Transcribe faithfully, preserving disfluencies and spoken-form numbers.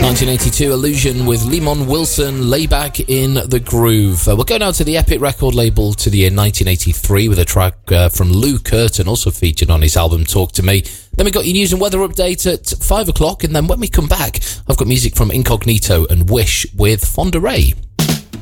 nineteen eighty-two, Illusion with Lemon Wilson, Lay Back in the Groove. Uh, we'll go now to the Epic record label to the year nineteen eighty-three with a track uh, from Lou Curtin, also featured on his album Talk to Me. Then we got your news and weather update at five o'clock, and then when we come back, I've got music from Incognito and Wish with Fonda Ray.